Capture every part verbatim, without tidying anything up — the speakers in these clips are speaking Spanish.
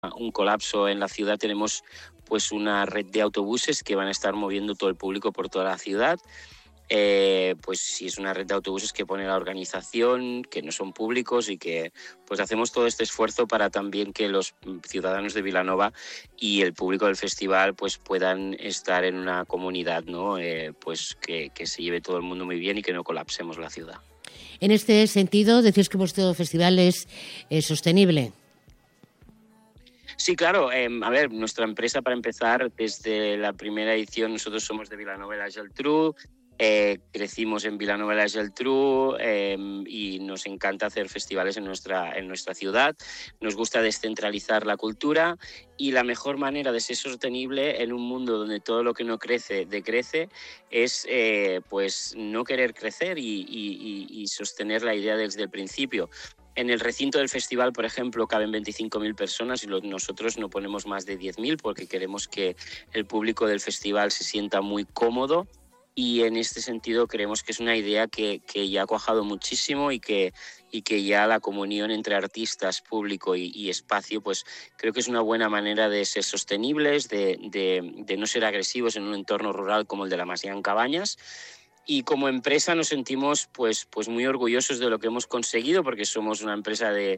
un colapso en la ciudad, tenemos pues una red de autobuses que van a estar moviendo todo el público por toda la ciudad. Eh, pues sí, es una red de autobuses que pone la organización, que no son públicos y que pues hacemos todo este esfuerzo para también que los ciudadanos de Vilanova y el público del festival pues puedan estar en una comunidad, ¿no? Eh, pues que, que se lleve todo el mundo muy bien y que no colapsemos la ciudad. En este sentido, decís que vuestro festival es eh, sostenible. Sí, claro. Eh, a ver, nuestra empresa, para empezar, desde la primera edición, nosotros somos de Vilanova i la Geltrú, eh, crecimos en Vilanova i la Geltrú eh, y nos encanta hacer festivales en nuestra, en nuestra ciudad. Nos gusta descentralizar la cultura y la mejor manera de ser sostenible en un mundo donde todo lo que no crece decrece es eh, pues no querer crecer y, y, y sostener la idea desde el principio. En el recinto del festival, por ejemplo, caben veinticinco mil personas y lo, nosotros no ponemos más de diez mil porque queremos que el público del festival se sienta muy cómodo y en este sentido creemos que es una idea que, que ya ha cuajado muchísimo y que, y que ya la comunión entre artistas, público y, y espacio, pues creo que es una buena manera de ser sostenibles, de, de, de no ser agresivos en un entorno rural como el de la Masia en Cabañas. Y como empresa nos sentimos pues, pues muy orgullosos de lo que hemos conseguido porque somos una empresa de,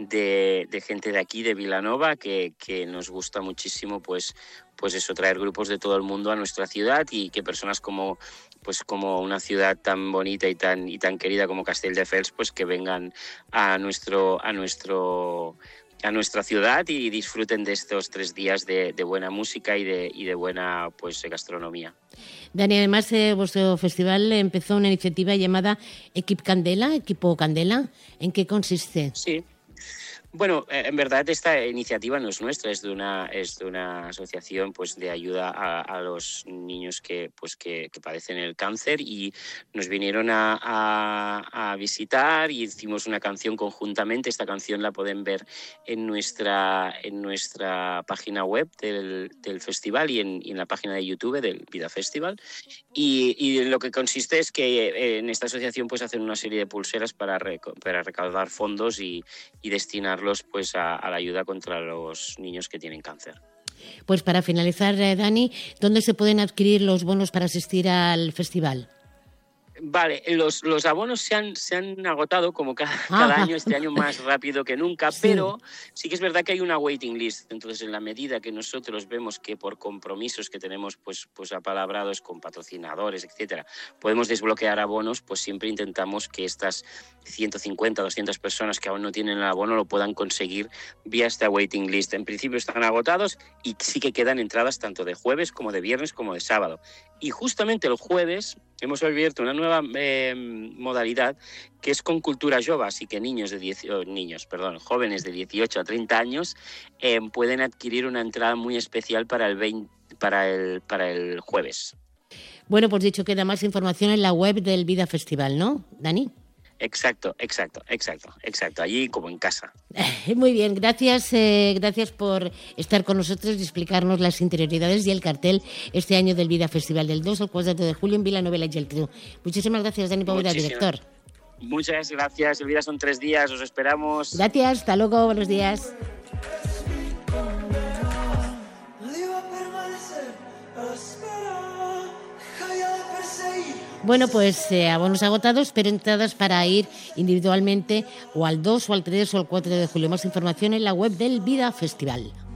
de, de gente de aquí, de Vilanova, que, que nos gusta muchísimo pues, pues eso, traer grupos de todo el mundo a nuestra ciudad y que personas como, pues como una ciudad tan bonita y tan, y tan querida como Castelldefels pues que vengan a nuestro... A nuestro a nuestra ciudad y disfruten de estos tres días de, de buena música y de, y de buena pues, gastronomía. Dani, además eh, vuestro festival empezó una iniciativa llamada Equip Candela, Equipo Candela. ¿En qué consiste? Sí. Bueno, en verdad esta iniciativa no es nuestra, es de una, es de una asociación pues, de ayuda a, a los niños que, pues, que, que padecen el cáncer y nos vinieron a, a, a visitar y hicimos una canción conjuntamente. Esta canción la pueden ver en nuestra, en nuestra página web del, del festival y en, y en la página de YouTube del Vida Festival. Y, y lo que consiste es que en esta asociación pues, hacen una serie de pulseras para, rec- para recaudar fondos y, y destinar pues a, a la ayuda contra los niños que tienen cáncer. Pues para finalizar, eh, Dani, ¿dónde se pueden adquirir los bonos para asistir al festival? Vale, los, los abonos se han, se han agotado como cada, cada año, este año más rápido que nunca, sí. Pero sí que es verdad que hay una waiting list. Entonces, en la medida que nosotros vemos que por compromisos que tenemos pues, pues apalabrados con patrocinadores, etcétera, podemos desbloquear abonos, pues siempre intentamos que estas ciento cincuenta, doscientas personas que aún no tienen el abono lo puedan conseguir vía esta waiting list. En principio están agotados y sí que quedan entradas tanto de jueves como de viernes como de sábado. Y justamente el jueves hemos abierto una nueva eh, modalidad que es con cultura jove, así que niños de diez, oh, niños, perdón, jóvenes de dieciocho a treinta años eh, pueden adquirir una entrada muy especial para el veinte, para el para el jueves. Bueno, pues dicho, queda más información en la web del Vida Festival, ¿no, Dani? Exacto, exacto, exacto, exacto, allí como en casa. Muy bien, gracias, eh, gracias por estar con nosotros y explicarnos las interioridades y el cartel este año del Vida Festival del dos al cuatro de julio en Vilanova i la Geltrú. Muchísimas gracias, Dani Poveda, director. Muchas gracias, el Vida son tres días, os esperamos. Gracias, hasta luego, buenos días. Bueno, pues eh, abonos agotados, pero entradas para ir individualmente o al dos o al tres o al cuatro de julio. Más información en la web del Vida Festival.